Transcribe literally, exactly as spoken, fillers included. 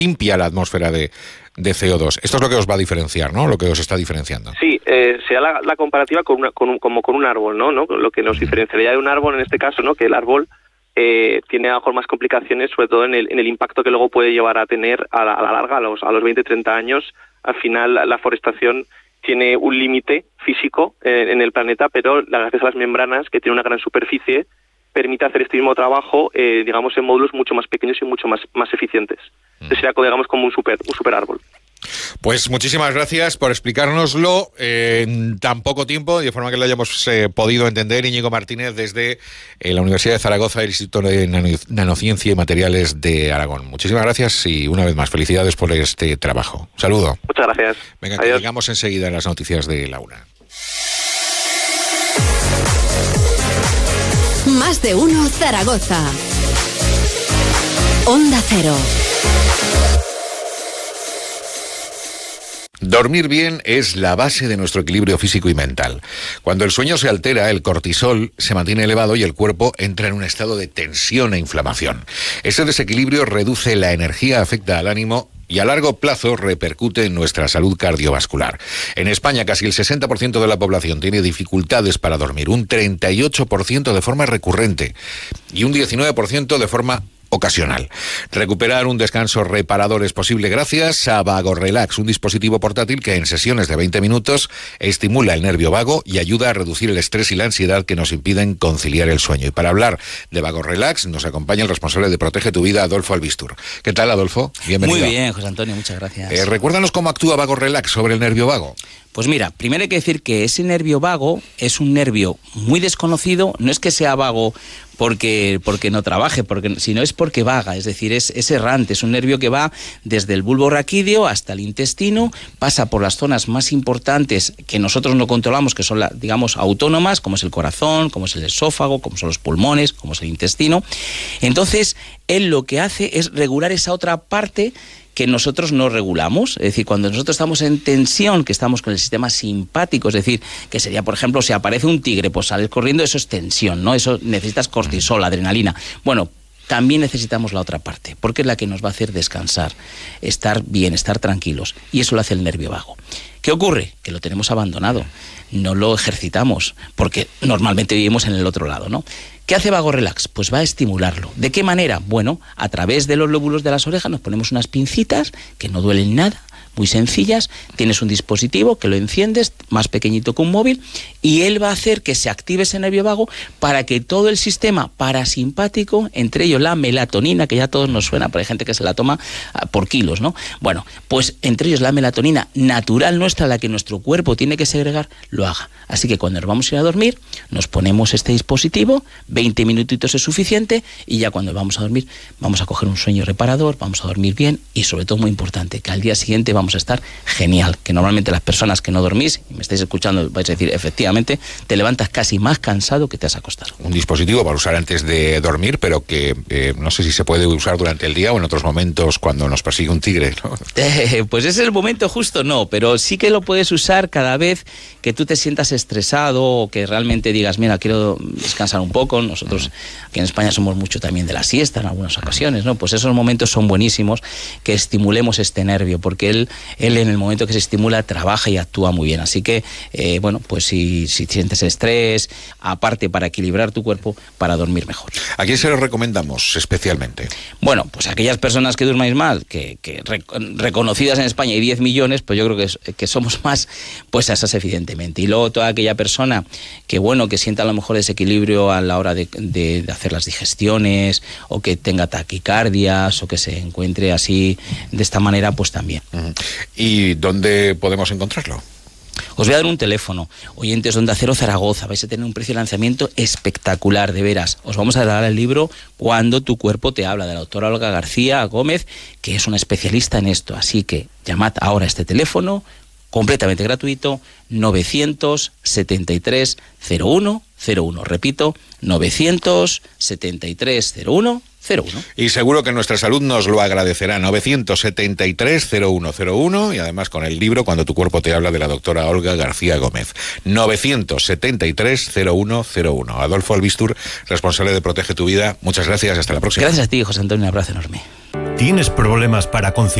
limpia la atmósfera de, de C O dos. Esto es lo que os va a diferenciar, ¿no? Lo que os está diferenciando. Sí, eh, sea la, la comparativa con una, con un, como con un árbol, ¿no? ¿no? Lo que nos diferenciaría de un árbol en este caso, ¿no? Que el árbol eh, tiene a lo mejor más complicaciones, sobre todo en el, en el impacto que luego puede llevar a tener a la, a la larga, a los, a los veinte, treinta años. Al final, la, la forestación tiene un límite físico eh, en el planeta, pero gracias a las membranas, que tienen una gran superficie, permite hacer este mismo trabajo, eh, digamos, en módulos mucho más pequeños y mucho más, más eficientes. Entonces sería, digamos, como un super, un super árbol. Pues muchísimas gracias por explicárnoslo eh, en tan poco tiempo, de forma que lo hayamos eh, podido entender. Íñigo Martínez, desde eh, la Universidad de Zaragoza, el Instituto de Nanociencia y Materiales de Aragón. Muchísimas gracias y una vez más, felicidades por este trabajo. Un saludo. Muchas gracias. Venga, que llegamos enseguida en las noticias de la una. Más de uno Zaragoza. Onda Cero. Dormir bien es la base de nuestro equilibrio físico y mental. Cuando el sueño se altera, el cortisol se mantiene elevado y el cuerpo entra en un estado de tensión e inflamación. Ese desequilibrio reduce la energía, afecta al ánimo y a largo plazo repercute en nuestra salud cardiovascular. En España, casi el sesenta por ciento de la población tiene dificultades para dormir, un treinta y ocho por ciento de forma recurrente y un diecinueve por ciento de forma ocasional. Recuperar un descanso reparador es posible gracias a VagoRelax, un dispositivo portátil que en sesiones de veinte minutos estimula el nervio vago y ayuda a reducir el estrés y la ansiedad que nos impiden conciliar el sueño. Y para hablar de VagoRelax nos acompaña el responsable de Protege tu Vida, Adolfo Albistur. ¿Qué tal, Adolfo? Bienvenido. Muy bien, José Antonio, muchas gracias. Eh, recuérdanos cómo actúa VagoRelax sobre el nervio vago. Pues mira, primero hay que decir que ese nervio vago es un nervio muy desconocido, no es que sea vago porque, porque no trabaje, porque, sino es porque vaga, es decir, es, es errante, es un nervio que va desde el bulbo raquídeo hasta el intestino, pasa por las zonas más importantes que nosotros no controlamos, que son, la, digamos, autónomas, como es el corazón, como es el esófago, como son los pulmones, como es el intestino. Entonces, él lo que hace es regular esa otra parte que nosotros no regulamos, es decir, cuando nosotros estamos en tensión, que estamos con el sistema simpático, es decir, que sería, por ejemplo, si aparece un tigre, pues sales corriendo, eso es tensión, ¿no? Eso necesitas cortisol, adrenalina. Bueno, también necesitamos la otra parte, porque es la que nos va a hacer descansar, estar bien, estar tranquilos, y eso lo hace el nervio vago. ¿Qué ocurre? Que lo tenemos abandonado, no lo ejercitamos, porque normalmente vivimos en el otro lado, ¿no? ¿Qué hace VagoRelax? Pues va a estimularlo. ¿De qué manera? Bueno, a través de los lóbulos de las orejas nos ponemos unas pincitas que no duelen nada, muy sencillas. Tienes un dispositivo que lo enciendes, más pequeñito que un móvil, y él va a hacer que se active ese nervio vago para que todo el sistema parasimpático, entre ellos la melatonina, que ya a todos nos suena, pero hay gente que se la toma por kilos, ¿no? Bueno, pues entre ellos la melatonina natural nuestra, la que nuestro cuerpo tiene que segregar, lo haga. Así que cuando nos vamos a ir a dormir, nos ponemos este dispositivo, veinte minutitos es suficiente, y ya cuando vamos a dormir, vamos a coger un sueño reparador, vamos a dormir bien, y sobre todo muy importante, que al día siguiente vamos a estar genial, que normalmente las personas que no dormís, y me estáis escuchando, vais a decir, efectivamente, te levantas casi más cansado que te has acostado. Un dispositivo para usar antes de dormir, pero que eh, no sé si se puede usar durante el día o en otros momentos cuando nos persigue un tigre, ¿no? Eh, pues ese es el momento justo, no, pero sí que lo puedes usar cada vez que tú te sientas estresado o que realmente digas, mira, quiero descansar un poco. Nosotros aquí en España somos mucho también de la siesta en algunas ocasiones, ¿no? Pues esos momentos son buenísimos, que estimulemos este nervio, porque él, él en el momento que se estimula trabaja y actúa muy bien. Así que, eh, bueno, pues si, si sientes estrés, aparte para equilibrar tu cuerpo, para dormir mejor. ¿A quién se lo recomendamos especialmente? Bueno, pues a aquellas personas que durmáis mal, que, que rec- reconocidas en España hay diez millones, pues yo creo que, es, que somos más, pues a esas evidentemente. Y luego toda aquella persona que, bueno, que sienta a lo mejor desequilibrio a la hora de, de, de hacer las digestiones, o que tenga taquicardias, o que se encuentre así de esta manera, pues también. Uh-huh. ¿Y dónde podemos encontrarlo? Os voy a dar un teléfono, oyentes de Onda Cero Zaragoza, vais a tener un precio de lanzamiento espectacular, de veras. Os vamos a dar el libro Cuando tu cuerpo te habla, de la doctora Olga García Gómez, que es una especialista en esto. Así que llamad ahora a este teléfono, completamente gratuito, novecientos setenta y tres cero uno cero uno. Repito, novecientos setenta y tres cero uno cero uno. Y seguro que nuestra salud nos lo agradecerá. novecientos setenta y tres cero uno cero uno, y además con el libro Cuando tu cuerpo te habla, de la doctora Olga García Gómez. novecientos setenta y tres cero uno cero uno. Adolfo Albistur, responsable de Protege tu Vida, muchas gracias, hasta la próxima. Gracias a ti, José Antonio, un abrazo enorme. ¿Tienes problemas para conciliar